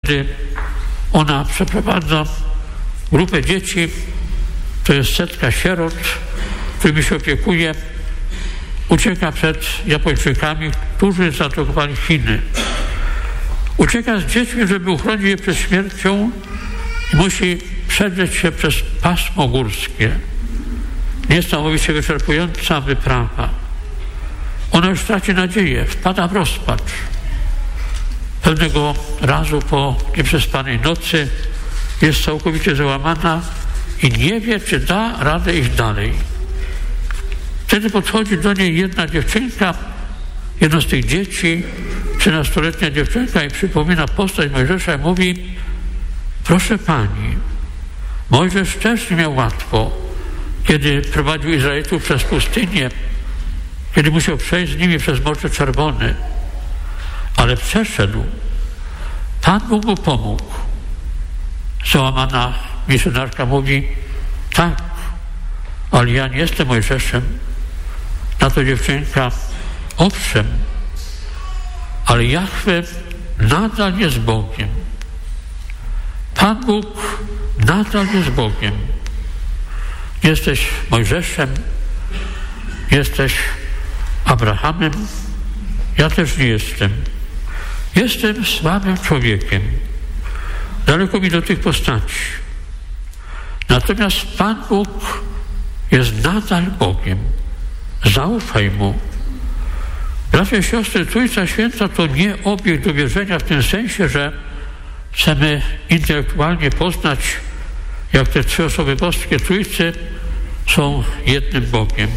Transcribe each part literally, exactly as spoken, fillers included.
kiedy ona przeprowadza grupę dzieci, to jest setka sierot, którymi się opiekuje, ucieka przed Japończykami, którzy zaatakowali Chiny. Ucieka z dziećmi, żeby uchronić je przed śmiercią i musi przedrzeć się przez pasmo górskie. Niesamowicie wyczerpująca wyprawa. Ona już traci nadzieję, wpada w rozpacz. Pewnego razu po nieprzespanej nocy jest całkowicie załamana i nie wie, czy da radę iść dalej. Wtedy podchodzi do niej jedna dziewczynka, jedno z tych dzieci, trzynastoletnia dziewczynka, i przypomina postać Mojżesza i mówi: proszę pani, Mojżesz też nie miał łatwo, kiedy prowadził Izraelitów przez pustynię, kiedy musiał przejść z nimi przez Morze Czerwone, ale przeszedł. Pan Bóg mu pomógł. Załamana misjonarka mówi: tak, ale ja nie jestem Mojżeszem. Na to dziewczynka: owszem, ale Jahwe nadal jest Bogiem. Pan Bóg nadal jest Bogiem. Jesteś Mojżeszem, jesteś Abrahamem, ja też nie jestem. Jestem słabym człowiekiem. Daleko mi do tych postaci. Natomiast Pan Bóg jest nadal Bogiem. Zaufaj Mu. Bracia i siostry, Trójca Święta to nie obiekt do wierzenia w tym sensie, że chcemy intelektualnie poznać, jak te trzy osoby boskie Trójcy są jednym Bogiem.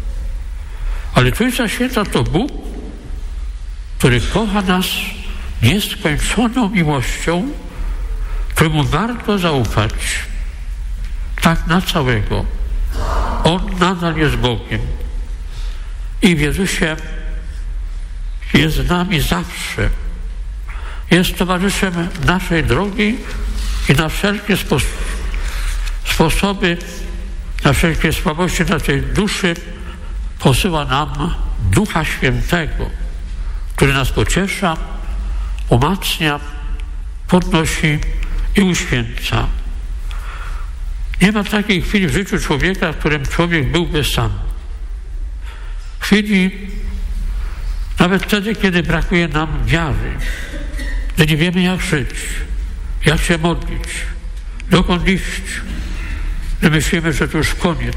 Ale Trójca Święta to Bóg, który kocha nas nieskończoną miłością, któremu warto zaufać tak na całego. On nadal jest Bogiem i w Jezusie jest z nami zawsze. Jest towarzyszem naszej drogi i na wszelkie spos- sposoby, na wszelkie słabości naszej duszy posyła nam Ducha Świętego, który nas pociesza, umacnia, podnosi i uświęca. Nie ma takiej chwili w życiu człowieka, w którym człowiek byłby sam. Chwili, nawet wtedy, kiedy brakuje nam wiary, że nie wiemy, jak żyć, jak się modlić, dokąd iść, że myślimy, że to już koniec.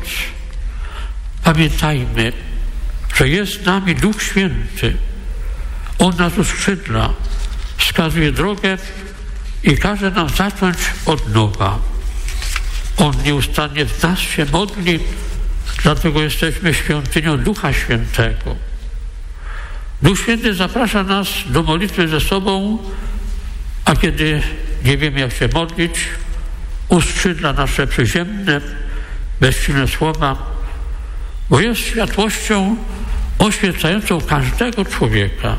Pamiętajmy, że jest z nami Duch Święty. On nas uskrzydla, wskazuje drogę i każe nam zacząć od nowa. On nieustannie w nas się modli, dlatego jesteśmy świątynią Ducha Świętego. Duch Święty zaprasza nas do modlitwy ze sobą, a kiedy nie wiemy, jak się modlić, uskrzydla nasze przyziemne, bezsilne słowa, bo jest światłością oświecającą każdego człowieka.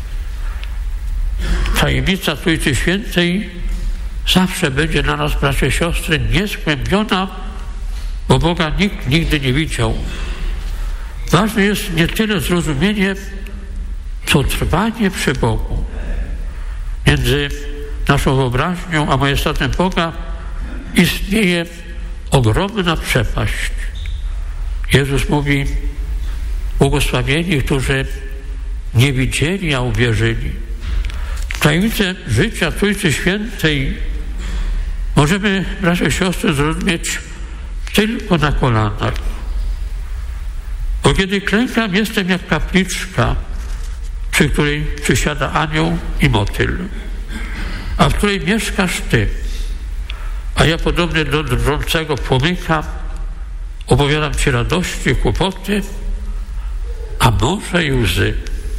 Tajemnica Trójcy Świętej zawsze będzie dla nas, bracia i siostry, niezgłębiona, bo Boga nikt nigdy nie widział. Ważne jest nie tyle zrozumienie, co trwanie przy Bogu. Między naszą wyobraźnią a majestatem Boga istnieje ogromna przepaść. Jezus mówi: błogosławieni, którzy nie widzieli, a uwierzyli. Tajemnicę życia Trójcy Świętej możemy, bracia i siostry, zrozumieć tylko na kolanach. Bo kiedy klękam, jestem jak kapliczka, przy której przysiada anioł i motyl, a w której mieszkasz Ty. A ja, podobny do drżącego płomyka, opowiadam Ci radości i kłopoty, a może i łzy.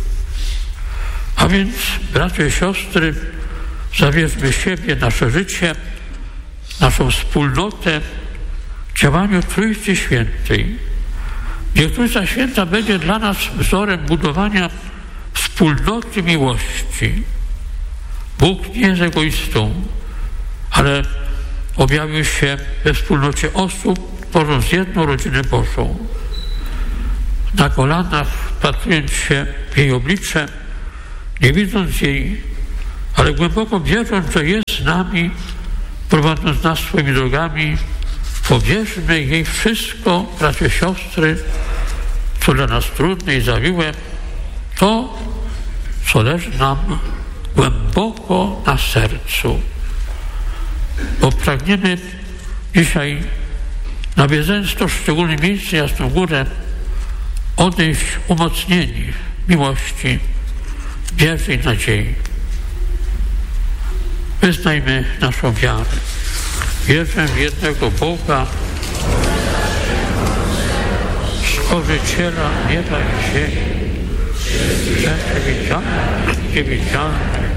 A więc, bracia i siostry, zawierzmy siebie, nasze życie, naszą wspólnotę działaniu Trójcy Świętej. Niech Trójca Święta będzie dla nas wzorem budowania wspólnoty miłości. Bóg nie jest egoistą, ale objawił się we wspólnocie osób, tworząc jedną rodzinę Bożą. Na kolanach, wpatrując się w jej oblicze, nie widząc jej, ale głęboko wierząc, że jest nami, prowadząc nas swoimi drogami. Powierzmy jej wszystko, bracia, siostry, co dla nas trudne i zawiłe, to, co leży nam głęboko na sercu. Bo pragniemy dzisiaj, nawiedzając to szczególne miejsce, Jasną Górę, odejść umocnieni w miłości, wierze i nadziei. Wyznajmy naszą wiarę. Wierzę w jednego Boga, Stworzyciela nieba i ziemi, rzeczy widzialnych i niewidzialnych,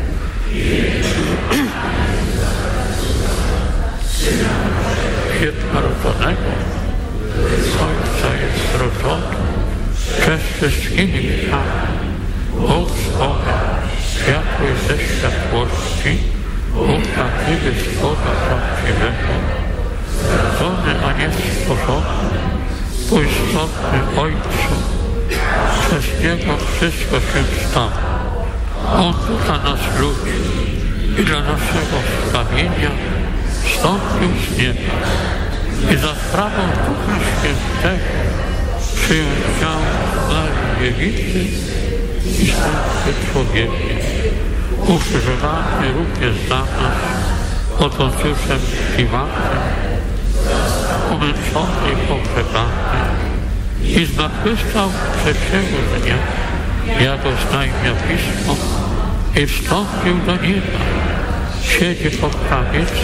jednorodzonego, Ojca jest rodzony, przez wszystkimi grzechami, Bóg z Bogiem, światły ze światłości, Bóg prawdziwy z Boga prawdziwego, rodzony, a nie stworzony, półistotny Ojcu, przez Niego wszystko się stało. On dla nas ludzi i dla naszego zbawienia wstąpił z nieba i za sprawą Ducha Świętego przyjął ciało Marii Dziewicy i stał się człowiekiem. Ukrzyżowany również za nas pod Poncjuszem Piłatem, umęczony i pogrzebany i zmartwychwstał trzeciego dnia, jak oznajmia Pismo, i wstąpił do nieba. Siedzi po prawicy.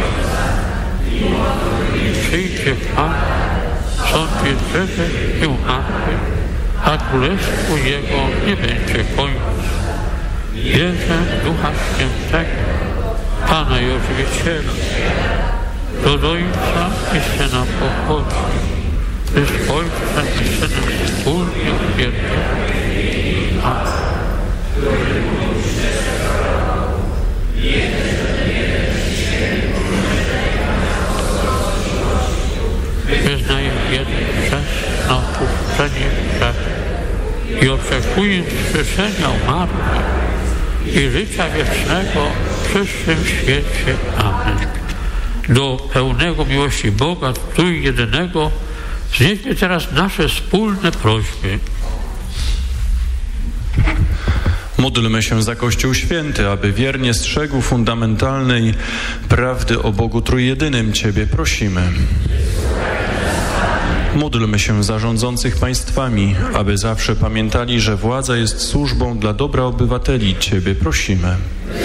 Przyjdzie Pan, sądzi żywych i umarłych, a królestwu Jego nie będzie końca. Wierzę w Ducha Świętego, Pana i Ożywiciela, do Ojca i Syna pochodzi, gdyż Ojcem i Synem wspólnie uwielbiony. Amen. Wyznaję jeden grzech na odpuszczenie grzechu i oczekuję wskrzeszenia umarłych i życia wiecznego w przyszłym świecie. Amen. Do pełnego miłości Boga, trójjedynego, wznieśmy teraz nasze wspólne prośby. Módlmy się za Kościół Święty, aby wiernie strzegł fundamentalnej prawdy o Bogu Trójjedynym. Ciebie prosimy. Módlmy się za rządzących państwami, aby zawsze pamiętali, że władza jest służbą dla dobra obywateli. Ciebie prosimy.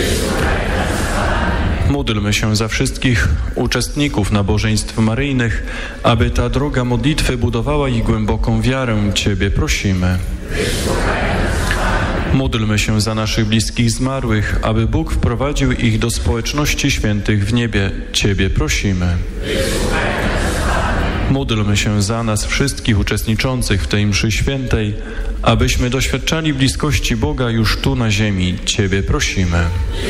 Módlmy się za wszystkich uczestników nabożeństw maryjnych, aby ta droga modlitwy budowała ich głęboką wiarę. Ciebie prosimy. Módlmy się za naszych bliskich zmarłych, aby Bóg wprowadził ich do społeczności świętych w niebie. Ciebie prosimy. Módlmy się za nas wszystkich uczestniczących w tej mszy świętej, abyśmy doświadczali bliskości Boga już tu na ziemi. Ciebie prosimy.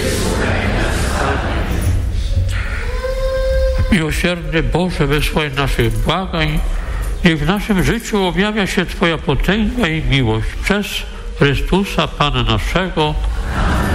Miłosierny Boże, wysłuchaj naszych błagań, niech w naszym życiu objawia się Twoja potęga i miłość przez Chrystusa Pana naszego.